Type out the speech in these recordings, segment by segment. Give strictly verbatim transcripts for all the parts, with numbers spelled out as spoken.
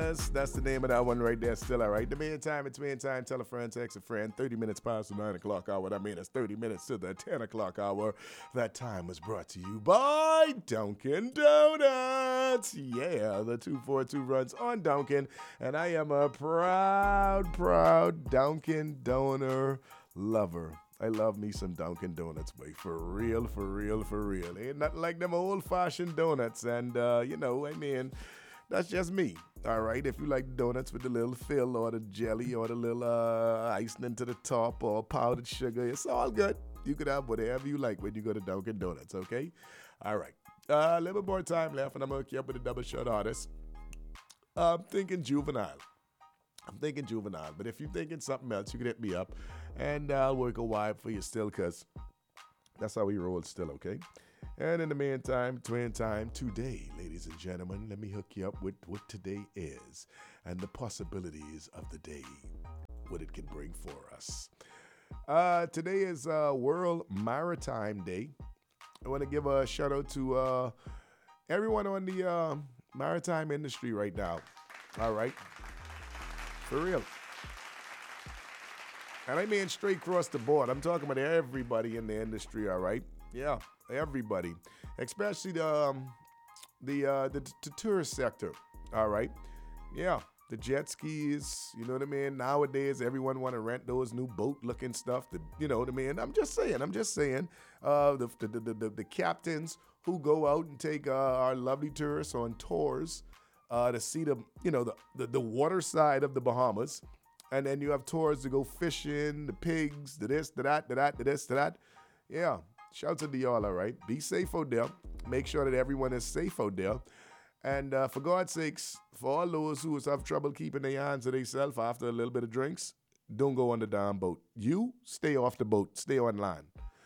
Yes, that's the name of that one right there. Still all right. The meantime, it's meantime. Tell a friend, text a friend. thirty minutes past the nine o'clock hour. I mean, it's thirty minutes to the ten o'clock hour. That time was brought to you by Dunkin' Donuts. Yeah, the two forty-two runs on Dunkin'. And I am a proud, proud Dunkin' Donor lover. I love me some Dunkin' Donuts, boy. For real, for real, for real. Ain't nothing like them old-fashioned donuts. And, uh, you know, I mean, that's just me. All right, if you like donuts with the little fill or the jelly or the little uh, icing into the top or powdered sugar, it's all good. You can have whatever you like when you go to Dunkin' Donuts, okay? All right. Uh, a little bit more time left, and I'm going to hook you up with a double shot artist. I'm thinking Juvenile. I'm thinking Juvenile, but if you're thinking something else, you can hit me up, and I'll work a vibe for you still, because that's how we roll still, okay? And in the meantime, twin time, today, ladies and gentlemen, let me hook you up with what today is and the possibilities of the day, what it can bring for us. Uh, today is uh, World Maritime Day. I want to give a shout out to uh, everyone on the uh, maritime industry right now. All right. For real. And I mean straight across the board. I'm talking about everybody in the industry, all right? Yeah, everybody. Especially the um, the, uh, the, the tourist sector, all right? Yeah, the jet skis, you know what I mean? Nowadays, everyone want to rent those new boat-looking stuff, the, you know what I mean? I'm just saying, I'm just saying. Uh, the, the, the, the, the captains who go out and take uh, our lovely tourists on tours uh, to see the, you know, the, the, the water side of the Bahamas. And then you have tours to go fishing, the pigs, the this, the that, the that, the this, the that. Yeah, shouts out to y'all, all right? Be safe out there. Make sure that everyone is safe out there. And uh, for God's sakes, for all those who have trouble keeping their hands to themselves after a little bit of drinks, don't go on the damn boat. You stay off the boat. Stay on land.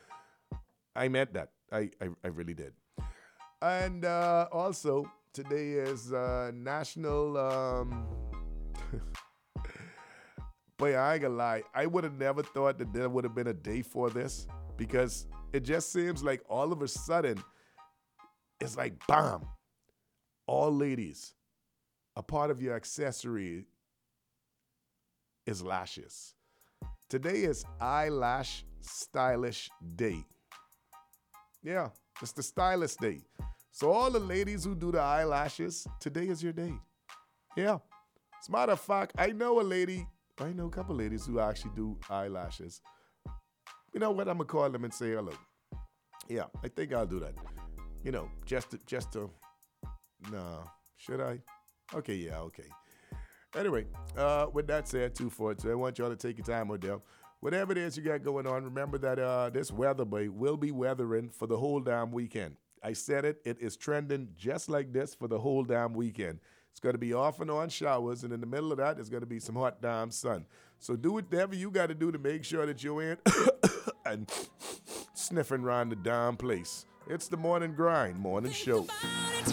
I meant that. I, I, I really did. And uh, also, today is uh, National... Um, Boy, I ain't gonna lie. I would have never thought that there would have been a day for this, because it just seems like all of a sudden, it's like, bam, all ladies, a part of your accessory is lashes. Today is Eyelash Stylish Day. Yeah, it's the stylist day. So all the ladies who do the eyelashes, today is your day. Yeah. As a matter of fact, I know a lady... I know a couple ladies who actually do eyelashes. You know what? I'm gonna call them and say hello. Yeah, I think I'll do that. You know, just to, just to. Nah, should I? Okay, yeah, okay. Anyway, uh, with that said, two forty-two, I want y'all to take your time with them. Whatever it is you got going on, remember that uh, this weather boy will be weathering for the whole damn weekend. I said it. It is trending just like this for the whole damn weekend. It's going to be off and on showers, and in the middle of that, there's going to be some hot damn sun. So do whatever you got to do to make sure that you're in and sniffing around the damn place. It's the morning grind, morning show.